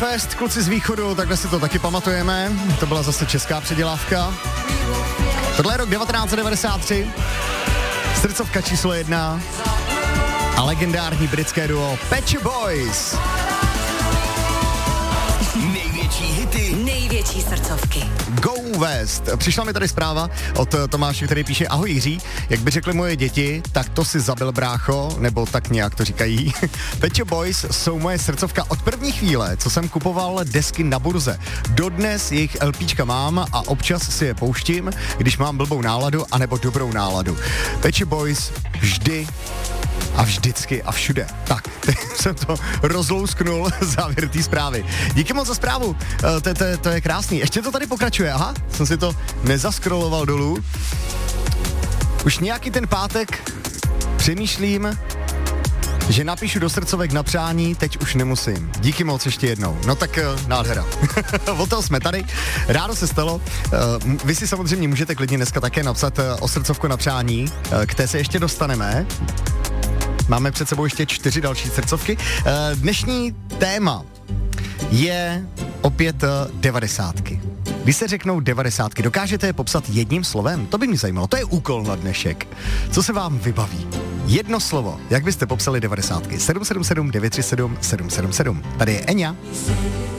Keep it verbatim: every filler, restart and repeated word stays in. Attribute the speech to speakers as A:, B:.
A: Fest, kluci z východu, takhle si to taky pamatujeme. To byla zase česká předělávka. Tohle je rok devatenáct set devadesát tři. Srdcovka číslo jedna. A legendární britské duo Pet Shop Boys.
B: Největší hity,
C: největší srdcovky.
A: Go West. Přišla mi tady zpráva od Tomáše, který píše: ahoj Jiří, jak by řekli moje děti, tak to si zabil brácho, nebo tak nějak to říkají. Pet Shop Boys jsou moje srdcovka od první chvíle, co jsem kupoval desky na burze. Dodnes jejich LPčka mám a občas si je pouštím, když mám blbou náladu anebo dobrou náladu. Pet Shop Boys vždy a vždycky a všude. Tak, teď jsem to rozlousknul, závěr té zprávy. Díky moc za zprávu, to, to, to je krásný. Ještě to tady pokračuje, aha, jsem si to nezaskroloval dolů. Už nějaký ten pátek přemýšlím, že napíšu do srdcovek na přání, teď už nemusím. Díky moc ještě jednou. No tak nádhera. O toho jsme tady. Ráno se stalo. Vy si samozřejmě můžete klidně dneska také napsat o srdcovku na přání, k té se ještě dostaneme. Máme před sebou ještě čtyři další srdcovky. Dnešní téma je opět devadesátky. Když se řeknou devadesátky, dokážete je popsat jedním slovem? To by mě zajímalo, to je úkol na dnešek. Co se vám vybaví? Jedno slovo, jak byste popsali devadesátky? sedm sedm sedm devět tři sedm sedm sedm sedm. Tady je Eňa.